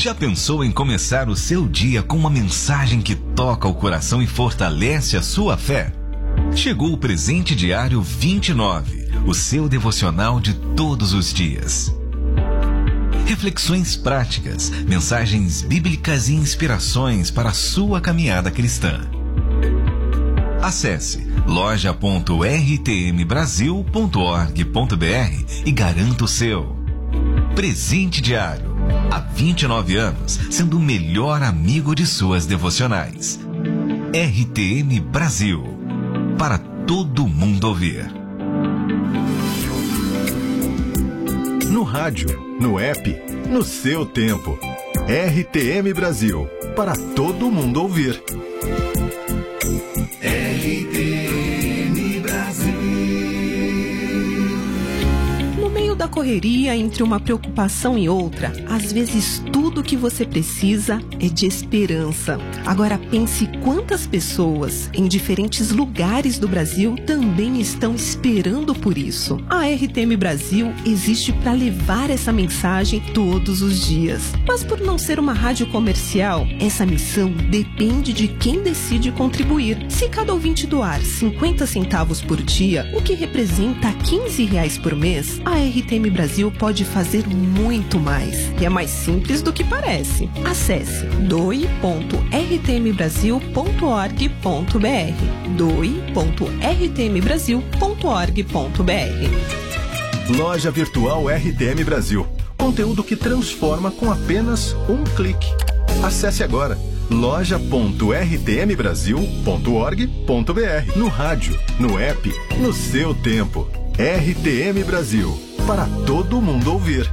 Já pensou em começar o seu dia com uma mensagem que toca o coração e fortalece a sua fé? Chegou o Presente Diário 29, o seu devocional de todos os dias. Reflexões práticas, mensagens bíblicas e inspirações para a sua caminhada cristã. Acesse loja.rtmbrasil.org.br e garanta o seu. Presente Diário. Há 29 anos, sendo o melhor amigo de suas devocionais. RTM Brasil. Para todo mundo ouvir. No rádio, no app, no seu tempo. RTM Brasil. Para todo mundo ouvir. RTM Brasil. No meio da correria, entre uma preocupação e outra, às vezes tudo o que você precisa é de esperança. Agora pense quantas pessoas em diferentes lugares do Brasil também estão esperando por isso. A RTM Brasil existe para levar essa mensagem todos os dias. Mas por não ser uma rádio comercial, essa missão depende de quem decide contribuir. Se cada ouvinte doar 50 centavos por dia, o que representa R$15 por mês, a RTM Brasil pode fazer muito mais. E é mais simples do que parece. Acesse doe.rtmbrasil.org.br doe.rtmbrasil.org.br. Loja Virtual RTM Brasil. Conteúdo que transforma com apenas um clique. Acesse agora loja.rtmbrasil.org.br. No rádio, no app, no seu tempo. RTM Brasil. Para todo mundo ouvir.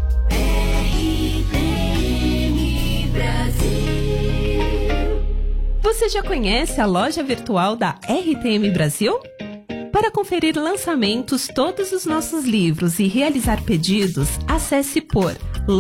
RTM Brasil. Você já conhece a loja virtual da RTM Brasil? Para conferir lançamentos, todos os nossos livros e realizar pedidos, acesse por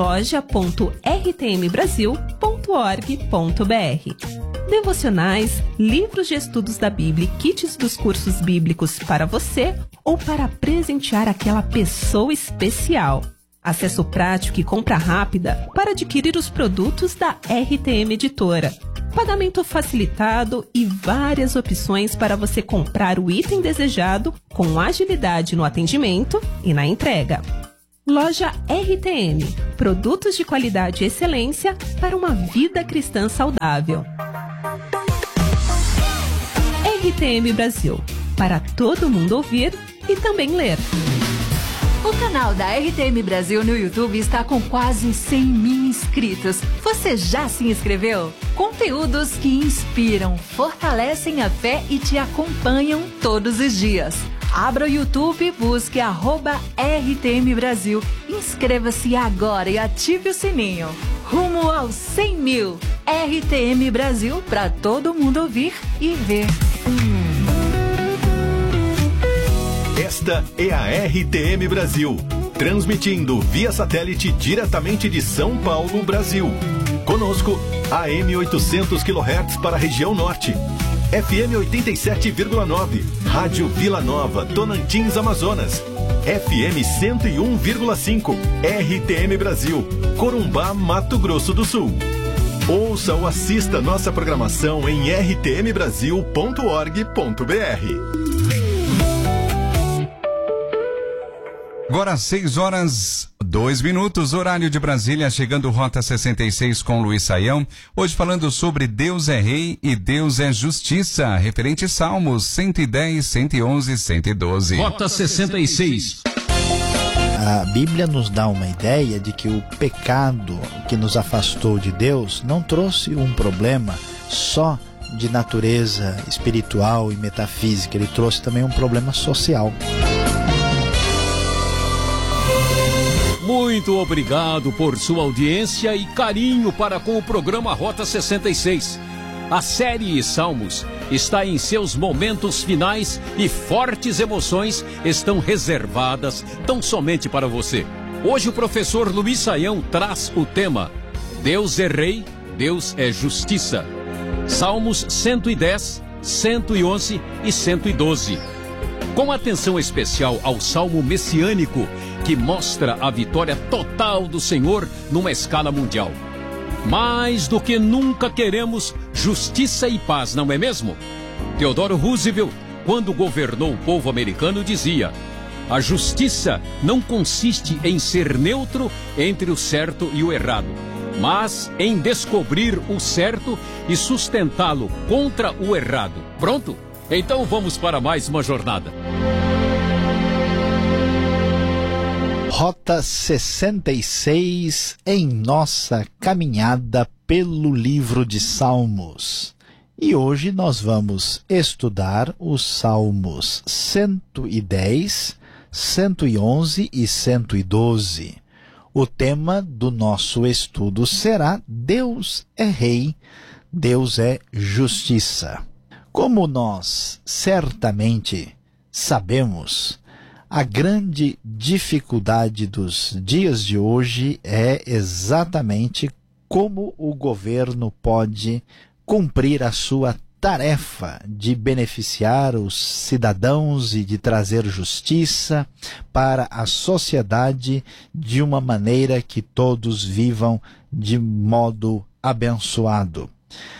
loja.rtmbrasil.org.br. Devocionais, livros de estudos da Bíblia e kits dos cursos bíblicos para você ou para presentear aquela pessoa especial. Acesso prático e compra rápida para adquirir os produtos da RTM Editora. Pagamento facilitado e várias opções para você comprar o item desejado com agilidade no atendimento e na entrega. Loja RTM. Produtos de qualidade e excelência para uma vida cristã saudável. RTM Brasil. Para todo mundo ouvir e também ler. O canal da RTM Brasil no YouTube está com quase 100 mil inscritos. Você já se inscreveu? Conteúdos que inspiram, fortalecem a fé e te acompanham todos os dias. Abra o YouTube, busque @RTM Brasil. Inscreva-se agora e ative o sininho. Rumo aos 100 mil. RTM Brasil para todo mundo ouvir e ver. Esta é a RTM Brasil, transmitindo via satélite diretamente de São Paulo, Brasil. Conosco, AM 800 kHz para a região norte, FM 87,9, Rádio Vila Nova, Tocantins, Amazonas, FM 101,5, RTM Brasil, Corumbá, Mato Grosso do Sul. Ouça ou assista nossa programação em rtmbrasil.org.br. Agora 6h02, horário de Brasília, chegando Rota 66 com Luiz Saião. Hoje falando sobre Deus é Rei e Deus é Justiça, referente Salmos 110, 111, 112. Rota 66. A Bíblia nos dá uma ideia de que o pecado que nos afastou de Deus não trouxe um problema só de natureza espiritual e metafísica, ele trouxe também um problema social. Muito obrigado por sua audiência e carinho para com o programa Rota 66. A série Salmos está em seus momentos finais e fortes emoções estão reservadas tão somente para você. Hoje o professor Luiz Saião traz o tema Deus é Rei, Deus é Justiça. Salmos 110, 111 e 112. Com atenção especial ao Salmo messiânico, que mostra a vitória total do Senhor numa escala mundial. Mais do que nunca queremos justiça e paz, não é mesmo? Theodore Roosevelt, quando governou o povo americano, dizia: a justiça não consiste em ser neutro entre o certo e o errado, mas em descobrir o certo e sustentá-lo contra o errado. Pronto? Então vamos para mais uma jornada. Rota 66 em nossa caminhada pelo livro de Salmos. E hoje nós vamos estudar os Salmos 110, 111 e 112. O tema do nosso estudo será Deus é Rei, Deus é Justiça. Como nós certamente sabemos, a grande dificuldade dos dias de hoje é exatamente como o governo pode cumprir a sua tarefa de beneficiar os cidadãos e de trazer justiça para a sociedade de uma maneira que todos vivam de modo abençoado.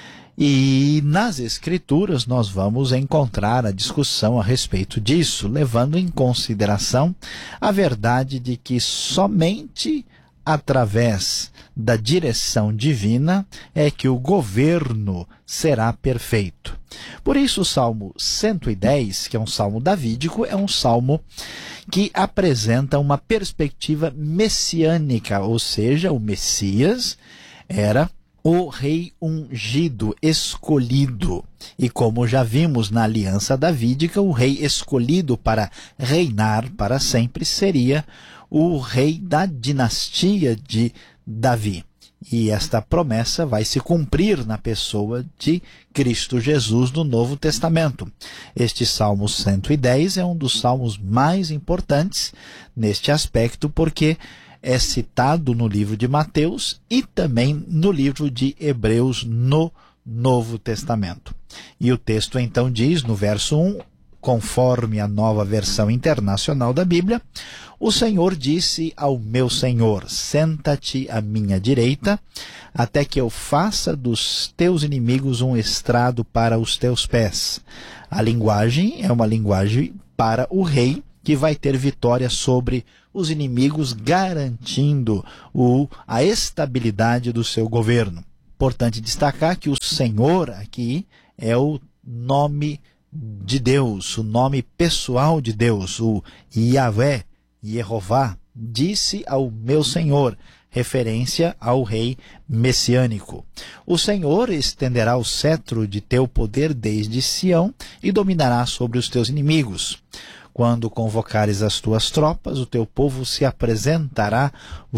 E nas Escrituras nós vamos encontrar a discussão a respeito disso, levando em consideração a verdade de que somente através da direção divina é que o governo será perfeito. Por isso o Salmo 110, que é um salmo davídico, é um salmo que apresenta uma perspectiva messiânica, ou seja, o Messias era o rei ungido, escolhido. E como já vimos na aliança davídica, o rei escolhido para reinar para sempre seria o rei da dinastia de Davi. E esta promessa vai se cumprir na pessoa de Cristo Jesus no Novo Testamento. Este Salmo 110 é um dos salmos mais importantes neste aspecto, porque é citado no livro de Mateus e também no livro de Hebreus no Novo Testamento. E o texto então diz, no verso 1, conforme a Nova Versão Internacional da Bíblia, o Senhor disse ao meu Senhor, senta-te à minha direita, até que eu faça dos teus inimigos um estrado para os teus pés. A linguagem é uma linguagem para o rei, que vai ter vitória sobre os inimigos, garantindo a estabilidade do seu governo. Importante destacar que o Senhor aqui é o nome de Deus, o nome pessoal de Deus, o Yahvé, Yehová, disse ao meu Senhor, referência ao rei messiânico. O Senhor estenderá o cetro de teu poder desde Sião e dominará sobre os teus inimigos. Quando convocares as tuas tropas, o teu povo se apresentará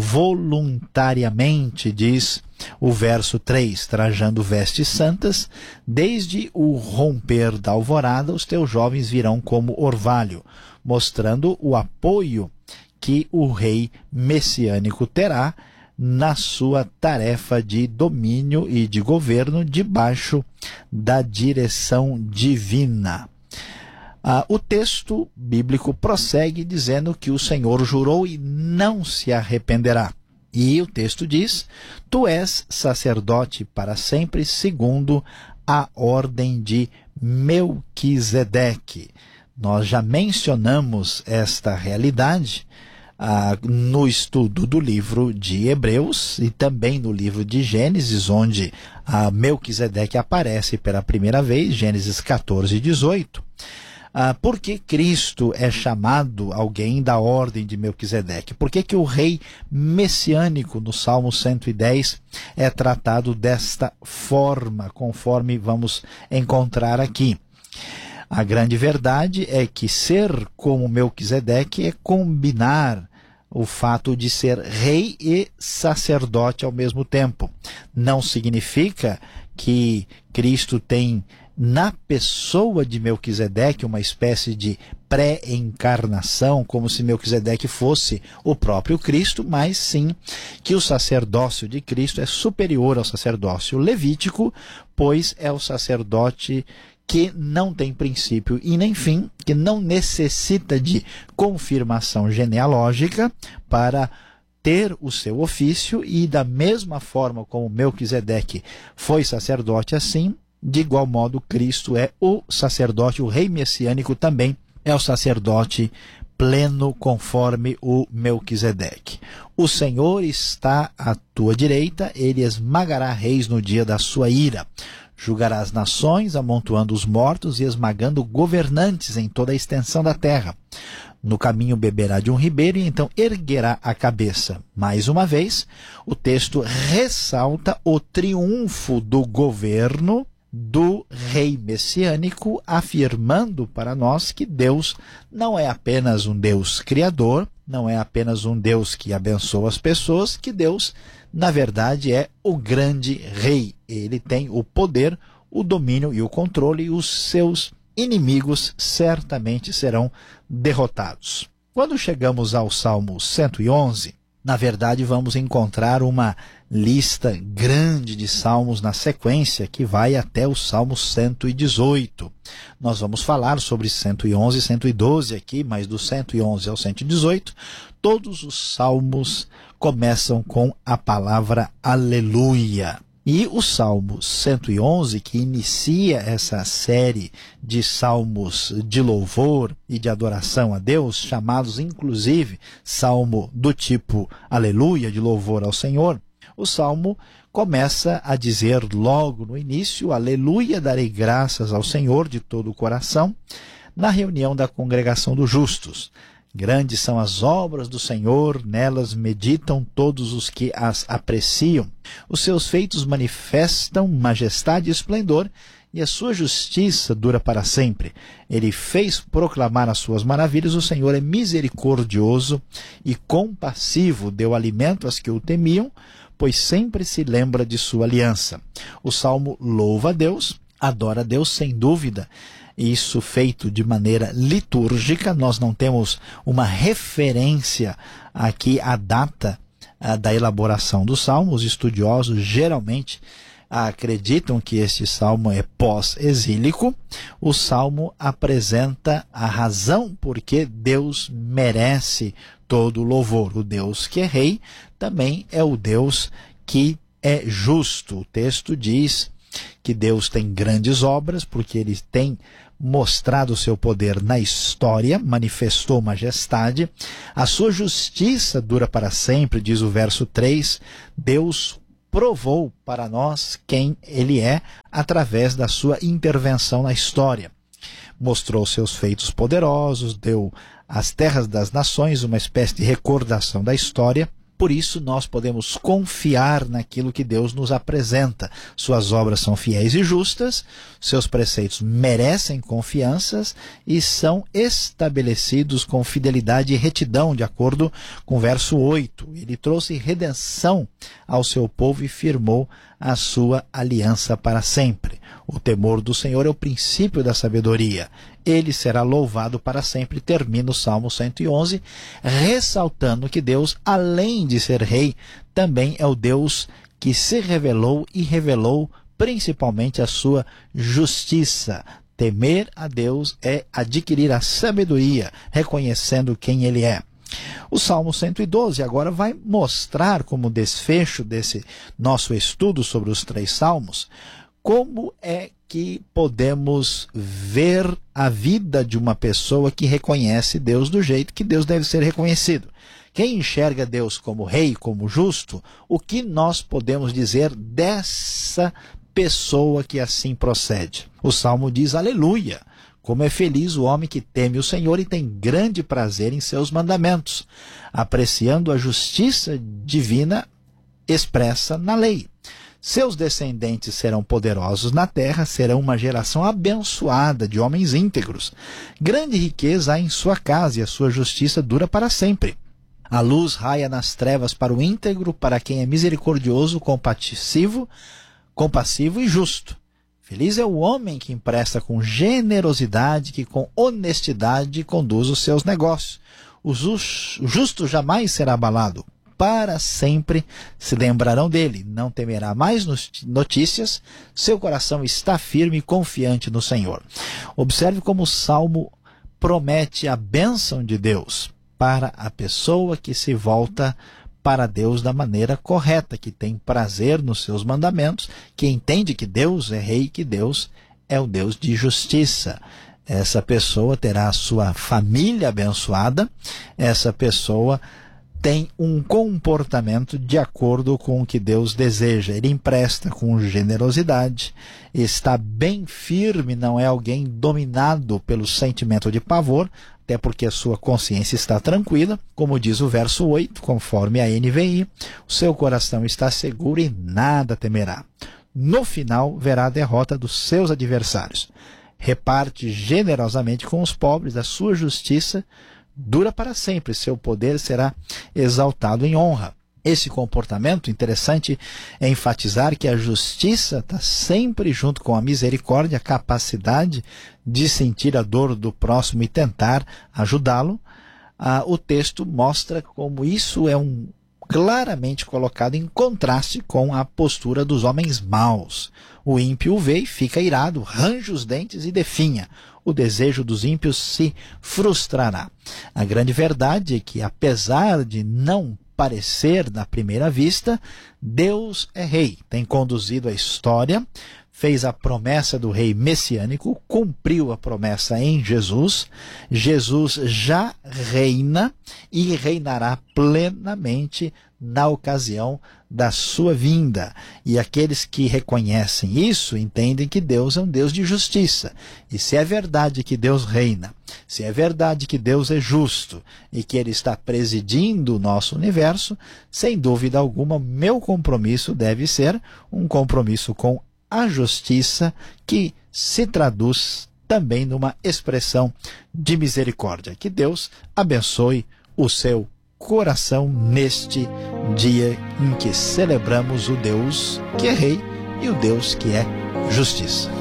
voluntariamente, diz o verso 3, trajando vestes santas, desde o romper da alvorada, os teus jovens virão como orvalho, mostrando o apoio que o rei messiânico terá na sua tarefa de domínio e de governo debaixo da direção divina. O texto bíblico prossegue dizendo que o Senhor jurou e não se arrependerá. E o texto diz, tu és sacerdote para sempre, segundo a ordem de Melquisedeque. Nós já mencionamos esta realidade no estudo do livro de Hebreus e também no livro de Gênesis, onde Melquisedeque aparece pela primeira vez, Gênesis 14, 18. Por que Cristo é chamado alguém da ordem de Melquisedeque? Por que o rei messiânico no Salmo 110 é tratado desta forma, conforme vamos encontrar aqui? A grande verdade é que ser como Melquisedeque é combinar o fato de ser rei e sacerdote ao mesmo tempo. Não significa que Cristo tem na pessoa de Melquisedeque uma espécie de pré-encarnação, como se Melquisedeque fosse o próprio Cristo, mas sim que o sacerdócio de Cristo é superior ao sacerdócio levítico, pois é o sacerdote que não tem princípio e nem fim, que não necessita de confirmação genealógica para ter o seu ofício, e da mesma forma como Melquisedeque foi sacerdote, assim, de igual modo Cristo é o sacerdote, o rei messiânico também é o sacerdote pleno conforme o Melquisedeque. O Senhor está à tua direita, ele esmagará reis no dia da sua ira. Julgará as nações, amontoando os mortos e esmagando governantes em toda a extensão da terra. No caminho beberá de um ribeiro e então erguerá a cabeça. Mais uma vez, o texto ressalta o triunfo do governo do rei messiânico, afirmando para nós que Deus não é apenas um Deus criador, não é apenas um Deus que abençoa as pessoas, que Deus, na verdade, é o grande rei. Ele tem o poder, o domínio e o controle, e os seus inimigos certamente serão derrotados. Quando chegamos ao Salmo 111, na verdade vamos encontrar uma lista grande de salmos na sequência, que vai até o Salmo 118. Nós vamos falar sobre 111 e 112 aqui, mas do 111 ao 118, todos os salmos começam com a palavra aleluia. E o Salmo 111, que inicia essa série de salmos de louvor e de adoração a Deus, chamados inclusive salmo do tipo aleluia, de louvor ao Senhor, o salmo começa a dizer logo no início: aleluia, darei graças ao Senhor de todo o coração, na reunião da congregação dos justos. Grandes são as obras do Senhor, nelas meditam todos os que as apreciam. Os seus feitos manifestam majestade e esplendor, e a sua justiça dura para sempre. Ele fez proclamar as suas maravilhas, o Senhor é misericordioso e compassivo, deu alimento às que o temiam, pois sempre se lembra de sua aliança. O salmo louva a Deus, adora a Deus, sem dúvida, isso feito de maneira litúrgica. Nós não temos uma referência aqui à data da elaboração do salmo. Os estudiosos geralmente acreditam que este salmo é pós-exílico. O salmo apresenta a razão por que Deus merece todo o louvor. O Deus que é rei também é o Deus que é justo. O texto diz que Deus tem grandes obras, porque ele tem mostrado o seu poder na história, manifestou majestade. A sua justiça dura para sempre, diz o verso 3. Deus provou para nós quem ele é através da sua intervenção na história. Mostrou seus feitos poderosos, deu às terras das nações uma espécie de recordação da história. Por isso, nós podemos confiar naquilo que Deus nos apresenta. Suas obras são fiéis e justas, seus preceitos merecem confianças e são estabelecidos com fidelidade e retidão, de acordo com o verso 8. Ele trouxe redenção ao seu povo e firmou a sua aliança para sempre. O temor do Senhor é o princípio da sabedoria. Ele será louvado para sempre. Termina o Salmo 111, ressaltando que Deus, além de ser rei, também é o Deus que se revelou e revelou principalmente a sua justiça. Temer a Deus é adquirir a sabedoria, reconhecendo quem ele é. O Salmo 112 agora vai mostrar, como desfecho desse nosso estudo sobre os 3 salmos, como é que podemos ver a vida de uma pessoa que reconhece Deus do jeito que Deus deve ser reconhecido. Quem enxerga Deus como rei, como justo, o que nós podemos dizer dessa pessoa que assim procede? O Salmo diz: aleluia! Como é feliz o homem que teme o Senhor e tem grande prazer em seus mandamentos, apreciando a justiça divina expressa na lei. Seus descendentes serão poderosos na terra, serão uma geração abençoada de homens íntegros. Grande riqueza há em sua casa e a sua justiça dura para sempre. A luz raia nas trevas para o íntegro, para quem é misericordioso, compassivo e justo. Feliz é o homem que empresta com generosidade, que com honestidade conduz os seus negócios. O justo jamais será abalado. Para sempre se lembrarão dele. Não temerá mais notícias. Seu coração está firme e confiante no Senhor. Observe como o Salmo promete a bênção de Deus para a pessoa que se volta para Deus da maneira correta, que tem prazer nos seus mandamentos, que entende que Deus é rei, que Deus é o Deus de justiça. Essa pessoa terá a sua família abençoada, essa pessoa tem um comportamento de acordo com o que Deus deseja. Ele empresta com generosidade, está bem firme, não é alguém dominado pelo sentimento de pavor, até porque a sua consciência está tranquila, como diz o verso 8, conforme a NVI, o seu coração está seguro e nada temerá. No final, verá a derrota dos seus adversários. Reparte generosamente com os pobres, a sua justiça dura para sempre, seu poder será exaltado em honra. Esse comportamento, interessante é enfatizar que a justiça está sempre junto com a misericórdia, a capacidade de sentir a dor do próximo e tentar ajudá-lo. O texto mostra como isso é claramente colocado em contraste com a postura dos homens maus. O ímpio vê e fica irado, range os dentes e definha. O desejo dos ímpios se frustrará. A grande verdade é que, apesar de não parecer na primeira vista, Deus é rei, tem conduzido a história, fez a promessa do rei messiânico, cumpriu a promessa em Jesus. Jesus já reina e reinará plenamente na ocasião da sua vinda. E aqueles que reconhecem isso entendem que Deus é um Deus de justiça. E se é verdade que Deus reina, se é verdade que Deus é justo e que Ele está presidindo o nosso universo, sem dúvida alguma, meu compromisso deve ser um compromisso com a justiça, que se traduz também numa expressão de misericórdia. Que Deus abençoe o seu coração neste dia em que celebramos o Deus que é rei e o Deus que é justiça.